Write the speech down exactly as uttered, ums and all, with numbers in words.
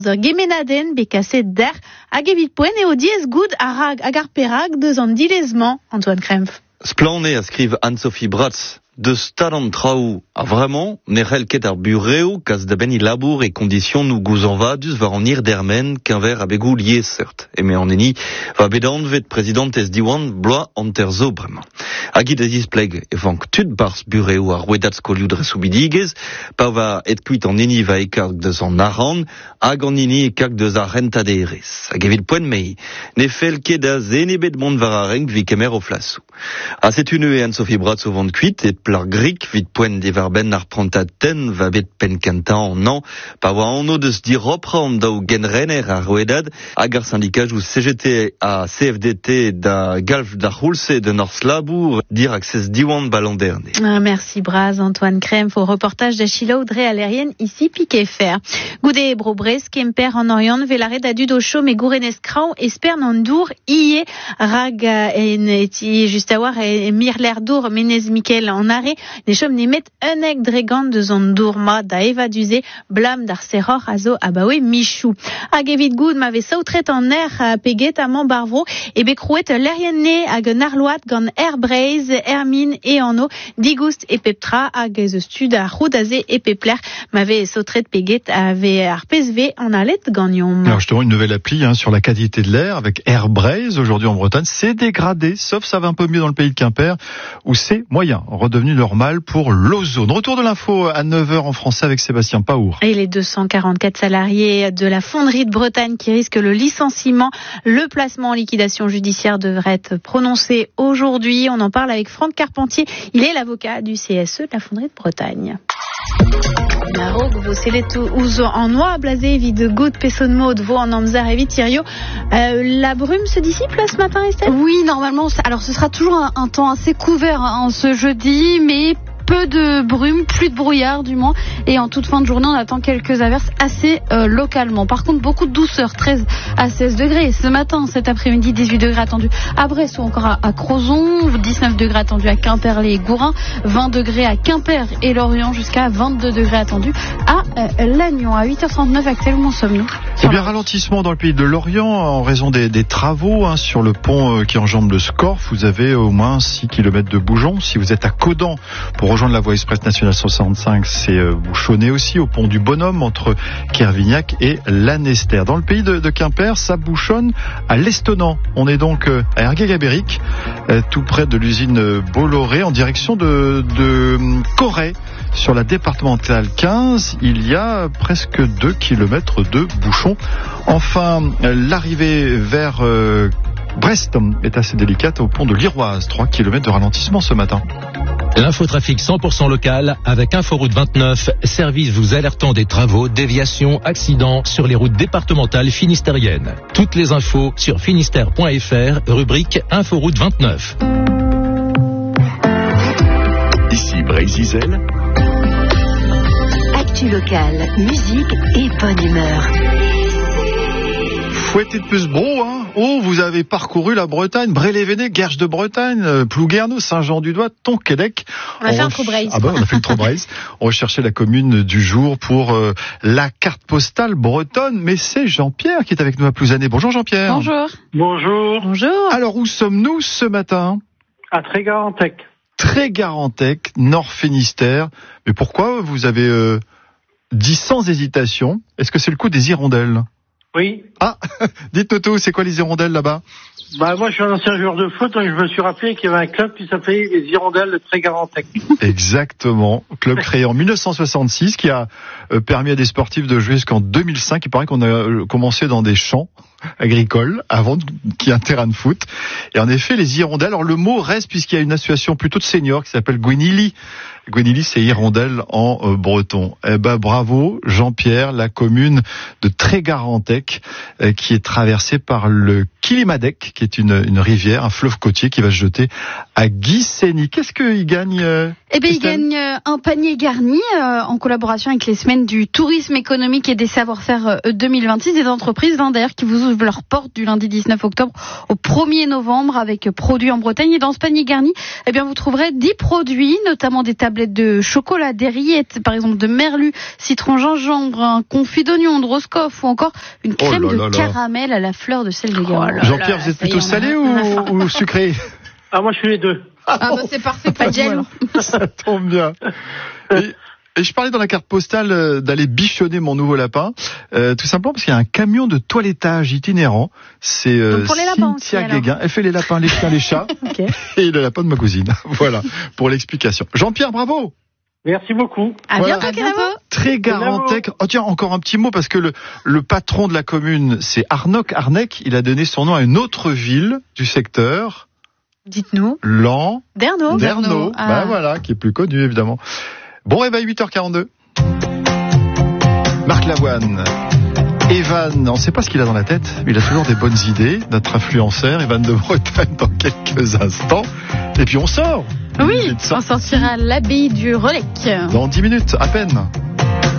Ur gemenadenn bekaset der hag evit poen eo diez goud a rag hag ar perag deus an dilezman, Antoine Krempf. Splané a skriv Anne-Sophie Bratz. De stad an traoù a vraiment ne c'hell ket ar bureo kas da ben i labour e kondision nou gouzan vadus war an ir dermen qu'un ver a begou lié cert. E me an eni va bedan vet prezident ez diwan bloa an terzo bremañ. Hagit ez ispleg e vank tud bars bureo a rouedat skolioù dre soubidigez, pa va et kuit an eni va e kag deus an aran, hag an eni e kag deus ar rentaderez. Hag evit poen mei, ne fel ket da zenebet mont var a renk vi kemer o flasou. A set une e Anne-Sophie Bratz o vant kuit et plar grik vid poen de varben ar prantaten va bet pen kanta an an, pa oa anno deus diropra an daou genrenner ar rouedad hag ar syndikaj ou C G T a C F D T da galf da c'houlse de North Labour dir accès diwan balanderne. Ah, merci Braz, Antoine Krempf, au reportage d'Achille Audrey Alérienne, ici Piquet Fer. Goude brobrez, Kemper en Orient, velare da dud o chom e gourenez krau, espern an dour, ie rag en eti just a war e mirler dour menez Mikel en are, ne chom ne met un eg dregant deus an dourma da eva duze, blam d'ar serror a zo abaoe michou. Hag evit goud ma ve saotret an er a peget a man barvro, e be krouet l'erienne hag un arloat gant er breiz, ermine e anno, digoust e peptra hag eus stud a roudaze e pepler, ma ve saotret peget a ve ar P S V en alet gagnon. Alors justement, une nouvelle appli hein, sur la qualité de l'air avec Air Braise aujourd'hui en Bretagne. C'est dégradé, sauf ça va un peu mieux dans le pays de Quimper, où c'est moyen, redevenu normal pour l'ozone. Retour de l'info à neuf heures en français avec Sébastien Paour. Et les deux cent quarante-quatre salariés de la fonderie de Bretagne qui risquent le licenciement, le placement en liquidation judiciaire devrait être prononcé aujourd'hui. On en parle avec Franck Carpentier. Il est l'avocat du C S E de la fonderie de Bretagne. Narog, vo sellet ouzo en oa blasé vid gout peson mod vo en amzer evit tirio. Euh, la brume se dissipe là ce matin, Estelle? Oui, normalement. Alors ce sera toujours un, un temps assez couvert hein, ce jeudi, mais peu de brume, plus de brouillard du moins, et en toute fin de journée on attend quelques averses assez euh, localement. Par contre beaucoup de douceur, treize à seize degrés ce matin, cet après-midi dix-huit degrés attendus à Brest ou encore à, à Crozon, dix-neuf degrés attendus à Quimperlé et Gourin, vingt degrés à Quimper et Lorient, jusqu'à vingt-deux degrés attendus à euh, Lannion. À huit heures trente-neuf actuellement sommes-nous. Eh bien, ralentissement dans le pays de Lorient en raison des, des travaux hein, sur le pont euh, qui enjambe le Scorff. Vous avez au moins six kilomètres de bouchons. Si vous êtes à Caudan pour rejoindre la voie express nationale soixante-cinq, c'est euh, bouchonné aussi au pont du Bonhomme entre Kervignac et Lanester. Dans le pays de, de Quimper, ça bouchonne à l'Estonant. On est donc euh, à Ergué-Gabéric, euh, tout près de l'usine Bolloré, en direction de, de Corray. Sur la départementale quinze, il y a presque deux kilomètres de bouchons. Enfin, l'arrivée vers euh, Brest est assez délicate au pont de l'Iroise. trois kilomètres de ralentissement ce matin. L'infotrafic cent pour cent local avec Inforoute vingt-neuf, service vous alertant des travaux, déviations, accidents sur les routes départementales finistériennes. Toutes les infos sur finistère point f r, rubrique Inforoute vingt-neuf. Ici Brésil. Actu local, musique et bonne humeur. Fouettez de plus bro, hein. Oh, vous avez parcouru la Bretagne, Bray-les-Vénets, Guerche de Bretagne, Plouguerneau, Saint-Jean-du-Doigt, Tonquédec. On a fait un Trobraise. Ah ben, on a fait le Trobraise. On recherchait la commune du jour pour euh, la carte postale bretonne, mais c'est Jean-Pierre qui est avec nous à Plouzané. Bonjour Jean-Pierre. Bonjour. Bonjour. Bonjour. Alors, où sommes-nous ce matin? À Trégarantec. Trégarantec, Nord Finistère. Mais pourquoi vous avez euh, dit sans hésitation? Est-ce que c'est le coup des hirondelles? Oui. Ah, dites Toto, c'est quoi les hirondelles là-bas? Bah moi je suis un ancien joueur de foot, donc je me suis rappelé qu'il y avait un club qui s'appelait les Hirondelles de Trégarantec. Exactement, club créé en mille neuf cent soixante-six qui a euh, permis à des sportifs de jouer jusqu'en deux mille cinq. Il paraît qu'on a euh, commencé dans des champs agricoles avant qu'il y ait un terrain de foot. Et en effet, les hirondelles, alors le mot reste puisqu'il y a une association plutôt de seniors qui s'appelle Gwenili. Gwenili, c'est hirondelle en euh, breton. Eh ben bravo Jean-Pierre, la commune de Trégarantec euh, qui est traversée par le Kilimadec, qui est une, une rivière, un fleuve côtier qui va se jeter à Guissény. Qu'est-ce qu'il gagne euh, Eh bien, il gagne euh, un panier garni euh, en collaboration avec les semaines du tourisme économique et des savoir-faire euh, deux mille vingt-six, des entreprises hein, d'ailleurs qui vous ouvrent leurs portes du lundi dix-neuf octobre au premier novembre avec produits en Bretagne. Et dans ce panier garni, eh bien, vous trouverez dix produits, notamment des tablettes de chocolat, des rillettes, par exemple de merlu, citron, gingembre, un confit d'oignon, de Roscoff ou encore une crème oh là là de là. caramel à la fleur de sel de Guérande. Oh Jean-Pierre, vous êtes plutôt salé ou, ou sucré? Ah, moi, je suis les deux. Ah bah c'est parfait, pas de gel. Ça tombe bien. Et, et je parlais dans la carte postale euh, d'aller bichonner mon nouveau lapin, euh, tout simplement parce qu'il y a un camion de toilettage itinérant. C'est euh, Donc pour les lapins aussi, Cynthia alors. Guéguin. Elle fait les lapins, les chiens, les chats Ok. et le lapin de ma cousine. Voilà pour l'explication. Jean-Pierre, bravo. Merci beaucoup. À Voilà. bientôt, À Kenavo. bientôt. Très Garantec. Oh tiens, encore un petit mot parce que le, le patron de la commune, c'est Arnoc Arnec. Il a donné son nom à une autre ville du secteur, Dites-nous. Lan Derno. Derno. Ah. Bah voilà, qui est plus connu évidemment. Bon, et ben huit heures quarante-deux. Marc Lavoine. Evan, on ne sait pas ce qu'il a dans la tête, mais il a toujours des bonnes idées. Notre influenceur, Evan de Bretagne, dans quelques instants. Et puis on sort. Oui, Il est de on sortira l'abbaye du Relec. Dans dix minutes, à peine.